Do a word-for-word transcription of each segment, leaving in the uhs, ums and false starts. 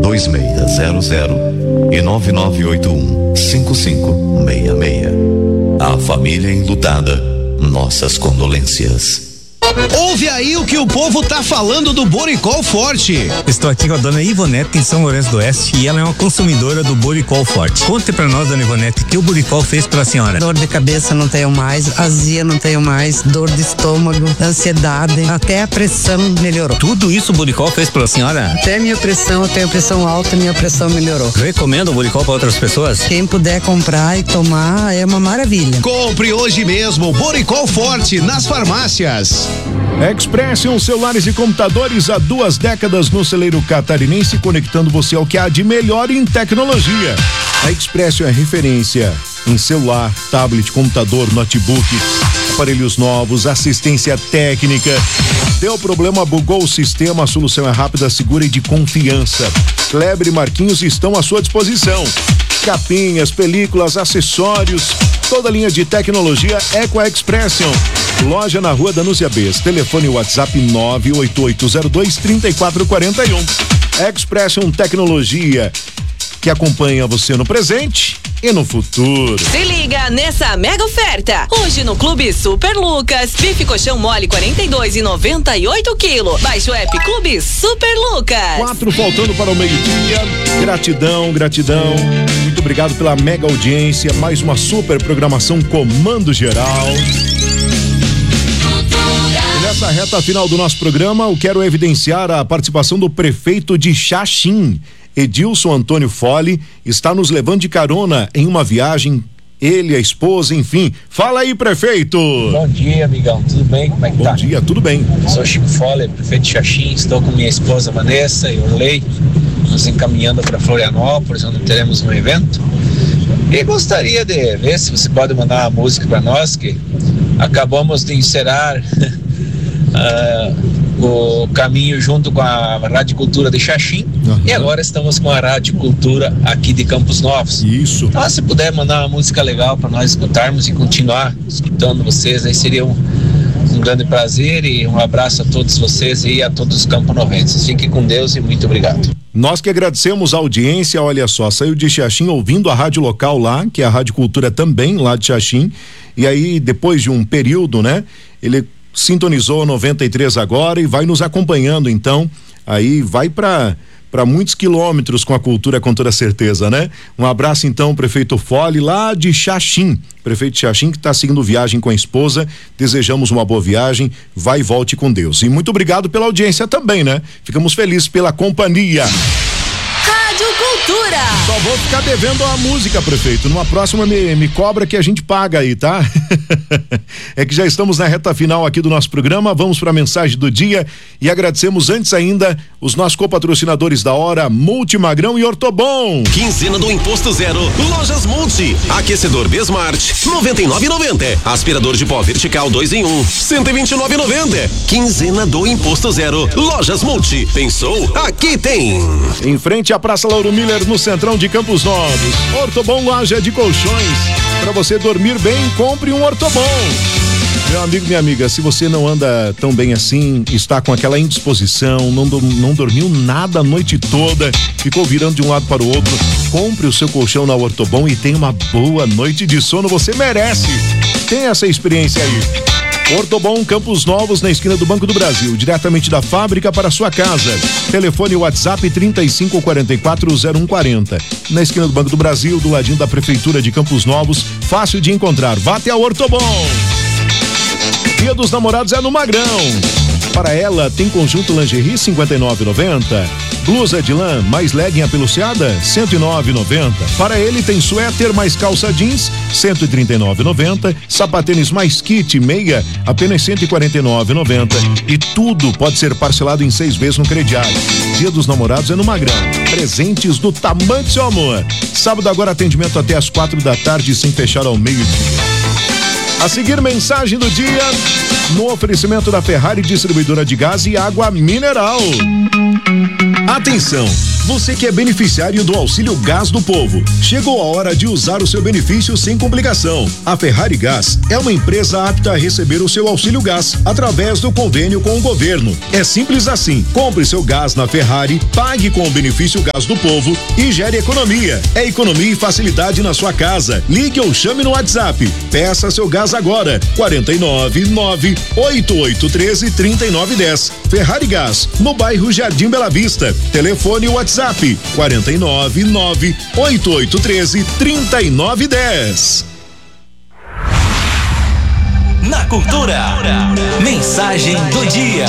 dois seis zero zero e nove nove oito um cinco cinco seis seis. A família enlutada, nossas condolências. Ouve aí o que o povo tá falando do Boricol Forte. Estou aqui com a dona Ivonete em São Lourenço do Oeste e ela é uma consumidora do Boricol Forte. Conte pra nós, dona Ivonete, o que o Boricol fez pra senhora. Dor de cabeça não tenho mais, azia não tenho mais, dor de estômago, ansiedade, até a pressão melhorou. Tudo isso o Boricol fez pra senhora? Até minha pressão, eu tenho pressão alta, minha pressão melhorou. Recomenda o Boricol pra outras pessoas? Quem puder comprar e tomar é uma maravilha. Compre hoje mesmo Boricol Forte nas farmácias. Expression celulares e computadores há duas décadas no celeiro catarinense, conectando você ao que há de melhor em tecnologia. A Expression é referência em celular, tablet, computador, notebook, aparelhos novos, assistência técnica. Deu problema, bugou o sistema, a solução é rápida, segura e de confiança. Kleber e Marquinhos estão à sua disposição. Capinhas, películas, acessórios, toda linha de tecnologia é com a Expression. Loja na Rua Danúzia Bes, telefone WhatsApp nove oito oito zero dois três quatro quatro um. Expression Tecnologia, que acompanha você no presente e no futuro. Se liga nessa mega oferta. Hoje no Clube Super Lucas, bife colchão mole quarenta e dois reais e noventa e oito centavos. Baixe o app Clube Super Lucas. Quatro faltando para o meio-dia. Gratidão, gratidão. Muito obrigado pela mega audiência. Mais uma super programação Comando Geral. E nessa reta final do nosso programa, eu quero evidenciar a participação do prefeito de Xaxim, Edilson Antônio Fole, está nos levando de carona em uma viagem, ele, a esposa, enfim. Fala aí, prefeito! Bom dia, amigão, tudo bem? Como é que Bom tá? Bom dia, tudo bem. Sou Chico Fole, prefeito de Xaxim, estou com minha esposa Vanessa e Orley, nos encaminhando para Florianópolis, onde teremos um evento. E gostaria de ver se você pode mandar uma música para nós, que acabamos de encerrar uh, o caminho junto com a Rádio Cultura de Xaxim, uhum. E agora estamos com a Rádio Cultura aqui de Campos Novos. Isso. Então, se puder mandar uma música legal para nós escutarmos e continuar escutando vocês, aí seria um, um grande prazer, e um abraço a todos vocês e a todos os camponovenses. Fiquem com Deus e muito obrigado. Nós que agradecemos a audiência. Olha só, saiu de Xaxim ouvindo a rádio local lá, que é a Rádio Cultura também, lá de Xaxim, e aí depois de um período, né, ele sintonizou noventa e três agora e vai nos acompanhando, então, aí vai para para muitos quilômetros com a cultura, com toda certeza, né? Um abraço então, prefeito Fole, lá de Xaxim, prefeito de Xaxim, que está seguindo viagem com a esposa. Desejamos uma boa viagem, vai e volte com Deus. E muito obrigado pela audiência também, né? Ficamos felizes pela companhia. Rádio Cultura. Só vou ficar devendo a música, prefeito. Numa próxima me, me cobra que a gente paga aí, tá? É que já estamos na reta final aqui do nosso programa. Vamos para a mensagem do dia e agradecemos antes ainda os nossos copatrocinadores da hora, Multimagrão e Ortobon. Quinzena do Imposto Zero, Lojas Multi. Aquecedor Besmart, noventa e nove reais e noventa centavos. Aspirador de pó vertical dois em um, cento e vinte e nove reais e noventa centavos. Quinzena do Imposto Zero, Lojas Multi. Pensou? Aqui tem. Em frente à Praça Lauro Miller, no centrão de Campos Novos. Ortobon, loja de colchões. Para você dormir bem, compre um Ortobon. Meu amigo, minha amiga, se você não anda tão bem assim, está com aquela indisposição, não, não dormiu nada a noite toda, ficou virando de um lado para o outro, compre o seu colchão na Ortobon e tenha uma boa noite de sono, você merece. Tem essa experiência aí. Ortobon, Campos Novos, na esquina do Banco do Brasil, diretamente da fábrica para sua casa. Telefone WhatsApp trinta e cinco quarenta e quatro zero um quarenta. Na esquina do Banco do Brasil, do ladinho da Prefeitura de Campos Novos, fácil de encontrar. Vá até a Ortobon. Dia dos Namorados é no Magrão. Para ela, tem conjunto lingerie cinquenta e nove reais e noventa centavos. Blusa de lã mais legging apeluciada cento e nove reais e noventa centavos. Para ele tem suéter mais calça jeans cento e trinta e nove reais e noventa centavos. Sapatênis mais kit meia apenas cento e quarenta e nove reais e noventa centavos. E tudo pode ser parcelado em seis vezes no crediário. Dia dos Namorados é no Magrão. Presentes do tamanho do seu amor. Sábado agora atendimento até às quatro da tarde sem fechar ao meio-dia. A seguir, mensagem do dia no oferecimento da Ferrari Distribuidora de Gás e Água Mineral. Atenção! Você que é beneficiário do Auxílio Gás do Povo, chegou a hora de usar o seu benefício sem complicação. A Ferrari Gás é uma empresa apta a receber o seu Auxílio Gás através do convênio com o governo. É simples assim. Compre seu gás na Ferrari, pague com o benefício Gás do Povo e gere economia. É economia e facilidade na sua casa. Ligue ou chame no WhatsApp. Peça seu gás agora. quatro nove nove oito oito um três três nove um zero. Ferrari Gás, no bairro Jardim Bela Vista. Telefone WhatsApp quatro nove nove oito oito um três três nove um zero. Na Cultura, mensagem do dia.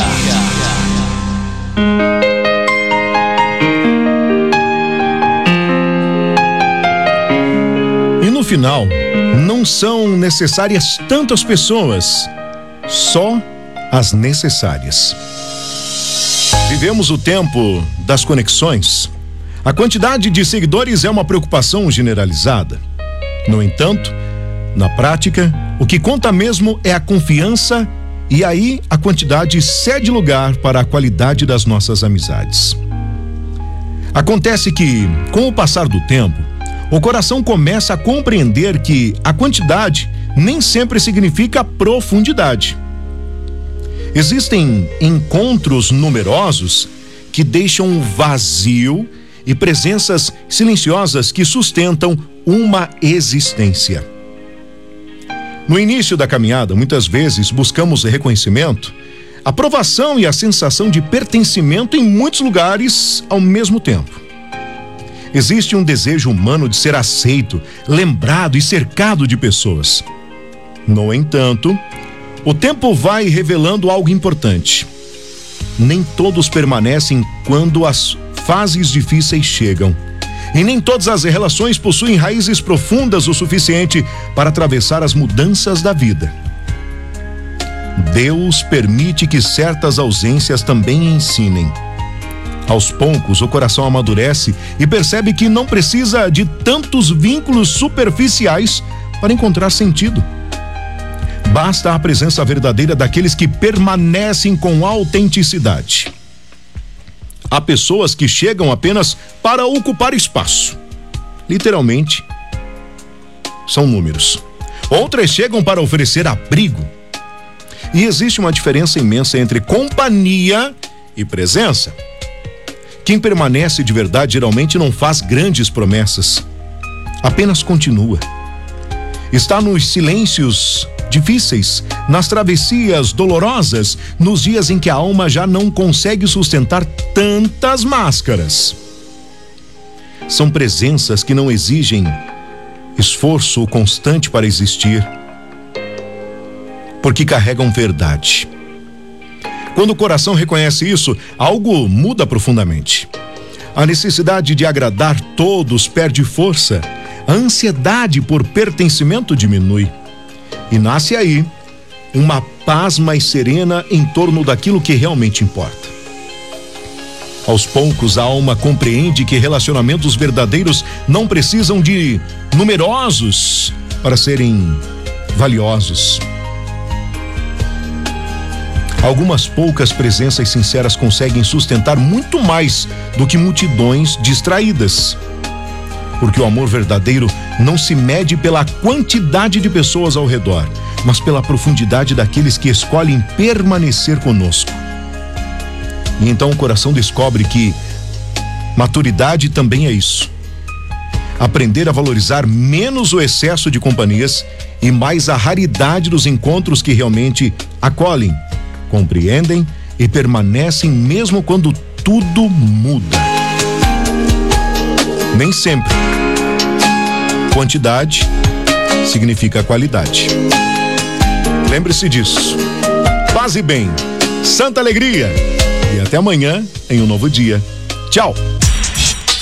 E no final, não são necessárias tantas pessoas, só as necessárias. Vivemos o tempo das conexões. A quantidade de seguidores é uma preocupação generalizada. No entanto, na prática, o que conta mesmo é a confiança, e aí a quantidade cede lugar para a qualidade das nossas amizades. Acontece que, com o passar do tempo, o coração começa a compreender que a quantidade nem sempre significa profundidade. Existem encontros numerosos que deixam um vazio e presenças silenciosas que sustentam uma existência. No início da caminhada, muitas vezes buscamos reconhecimento, aprovação e a sensação de pertencimento em muitos lugares ao mesmo tempo. Existe um desejo humano de ser aceito, lembrado e cercado de pessoas. No entanto, o tempo vai revelando algo importante. Nem todos permanecem quando as fases difíceis chegam. E nem todas as relações possuem raízes profundas o suficiente para atravessar as mudanças da vida. Deus permite que certas ausências também ensinem. Aos poucos, o coração amadurece e percebe que não precisa de tantos vínculos superficiais para encontrar sentido. Basta a presença verdadeira daqueles que permanecem com autenticidade. Há pessoas que chegam apenas para ocupar espaço. Literalmente, são números. Outras chegam para oferecer abrigo. E existe uma diferença imensa entre companhia e presença. Quem permanece de verdade geralmente não faz grandes promessas. Apenas continua. Está nos silêncios difíceis, nas travessias dolorosas, nos dias em que a alma já não consegue sustentar tantas máscaras. São presenças que não exigem esforço constante para existir, porque carregam verdade. Quando o coração reconhece isso, algo muda profundamente. A necessidade de agradar todos perde força, a ansiedade por pertencimento diminui. E nasce aí uma paz mais serena em torno daquilo que realmente importa. Aos poucos, a alma compreende que relacionamentos verdadeiros não precisam de numerosos para serem valiosos. Algumas poucas presenças sinceras conseguem sustentar muito mais do que multidões distraídas. Porque o amor verdadeiro não se mede pela quantidade de pessoas ao redor, mas pela profundidade daqueles que escolhem permanecer conosco. E então o coração descobre que maturidade também é isso. Aprender a valorizar menos o excesso de companhias e mais a raridade dos encontros que realmente acolhem, compreendem e permanecem mesmo quando tudo muda. Nem sempre quantidade significa qualidade. Lembre-se disso. Paz e bem, santa alegria e até amanhã em um novo dia. Tchau.